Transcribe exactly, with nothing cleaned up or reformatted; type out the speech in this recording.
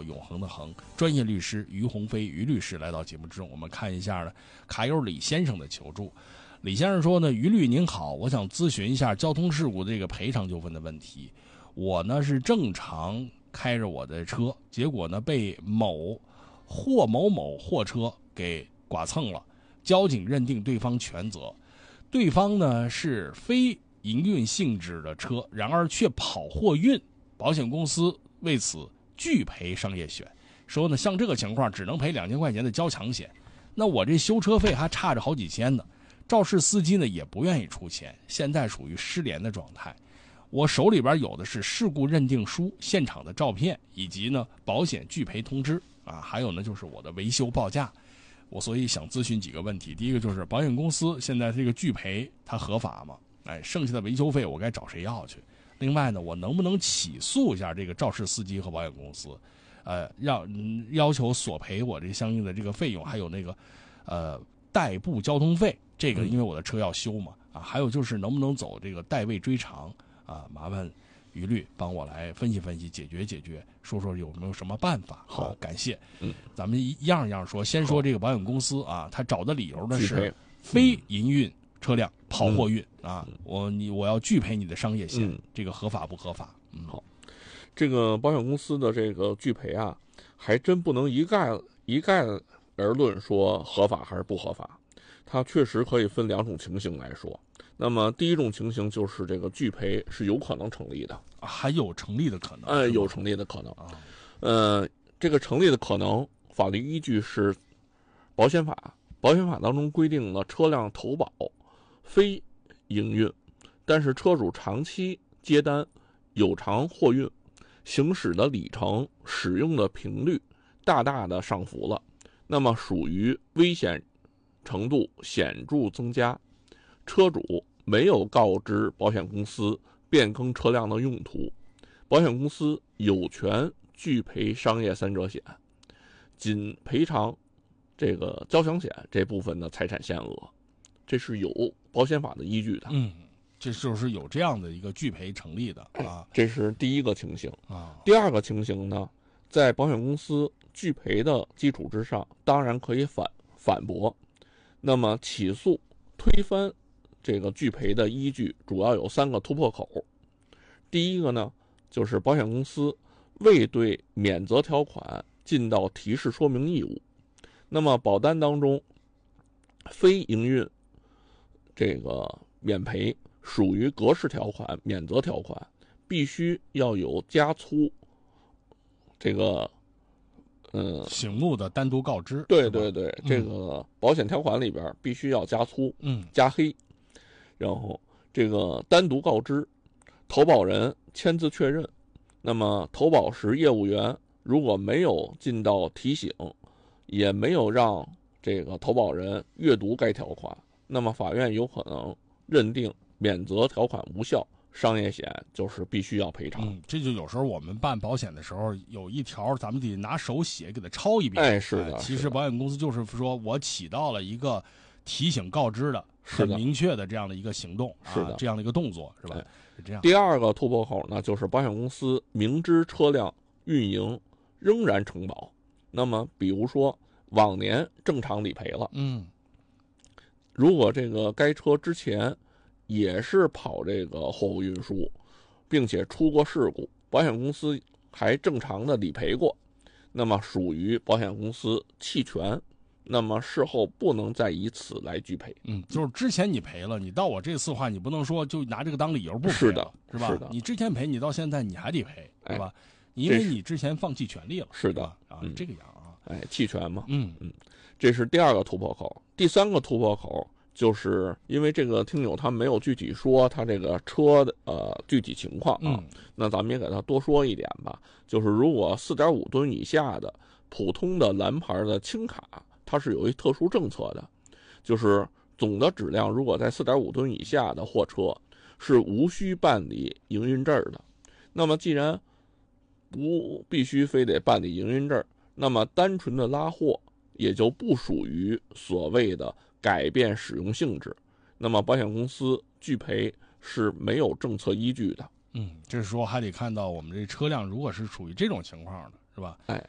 过永恒的恒，专业律师于鸿飞于律师来到节目之中，我们看一下呢卡友李先生的求助。李先生说呢，于律您好，我想咨询一下交通事故这个赔偿纠纷的问题。我呢是正常开着我的车，结果呢被某霍某某货车给剐蹭了，交警认定对方全责。对方呢是非营运性质的车，然而却跑货运，保险公司为此拒赔商业险，说呢像这个情况只能赔两千块钱的交强险，那我这修车费还差着好几千呢。肇事司机呢也不愿意出钱，现在属于失联的状态。我手里边有的是事故认定书、现场的照片，以及呢保险拒赔通知啊，还有呢就是我的维修报价。我所以想咨询几个问题，第一个就是保险公司现在这个拒赔它合法吗？哎，剩下的维修费我该找谁要去？另外呢，我能不能起诉一下这个肇事司机和保险公司，呃，让、嗯、要求索赔我这相应的这个费用，还有那个呃代步交通费。这个因为我的车要修嘛，啊，还有就是能不能走这个代位追偿啊？麻烦于律帮我来分析分析，解决解决，说说有没有什么办法？ 好， 啊、感谢。 嗯， 咱们一样一样说，先说这个保险公司啊，他找的理由呢是非营运车辆跑货运、嗯、啊，我你我要拒赔你的商业险、嗯，这个合法不合法？嗯， 好，这个保险公司的这个拒赔啊，还真不能一概一概而论说合法还是不合法。它确实可以分两种情形来说。那么第一种情形就是这个拒赔是有可能成立的， 还有成立的可能。 呃，有成立的可能。 啊， 呃，这个成立的可能法律依据是保险法。保险法当中规定了车辆投保非营运，但是车主长期接单、有偿货运、行驶的里程、使用的频率大大的上浮了，那么属于危险程度显著增加，车主没有告知保险公司变更车辆的用途，保险公司有权拒赔商业三者险，仅赔偿这个交强险这部分的财产限额，这是有保险法的依据的。 嗯，这就是有这样的一个拒赔成立的啊， 这是第一个情形啊。 第二个情形呢，在保险公司拒赔的基础之上，当然可以反反驳。那么起诉推翻这个拒赔的依据主要有三个突破口。第一个呢，就是保险公司未对免责条款尽到提示说明义务。那么保单当中非营运这个免赔属于格式条款、免责条款，必须要有加粗这个嗯， 醒目的单独告知。 对对对、 嗯、 这个保险条款里边必须要加粗， 嗯， 加黑，然后这个单独告知，投保人签字确认。那么投保时业务员如果没有尽到提醒，也没有让这个投保人阅读该条款，那么法院有可能认定免责条款无效，商业险就是必须要赔偿。 嗯，这就有时候我们办保险的时候，有一条咱们得拿手写给它抄一遍。 哎，是的。 哎、其实保险公司就是说我起到了一个提醒告知的很明确的这样的一个行动， 是的、 啊，这样的一个动作，是吧？ 哎、 是这样。 第二个突破口呢，就是保险公司明知车辆运营仍然承保。那么，比如说往年正常理赔了， 嗯， 如果这个该车之前也是跑这个货物运输，并且出过事故，保险公司还正常的理赔过，那么属于保险公司弃权，那么事后不能再以此来拒赔。 嗯，就是之前你赔了，你到我这次话，你不能说就拿这个当理由不赔了， 是的， 是吧？ 是的， 你之前赔，你到现在你还得赔， 哎、 是吧？因为你之前放弃权利了， 是的啊、 嗯， 这个样啊， 哎，弃权嘛， 嗯嗯，这是第二个突破口。第三个突破口，就是因为这个听友他没有具体说他这个车的呃具体情况啊、 嗯， 那咱们也给他多说一点吧。就是如果 四点五 吨以下的普通的蓝牌的轻卡，它是有一特殊政策的，就是总的质量如果在 四点五 吨以下的货车是无需办理营运证的。那么既然不必须非得办理营运证，那么单纯的拉货也就不属于所谓的改变使用性质，那么保险公司拒赔是没有政策依据的。 嗯，这时候还得看到我们这车辆如果是属于这种情况的，是吧？ 哎，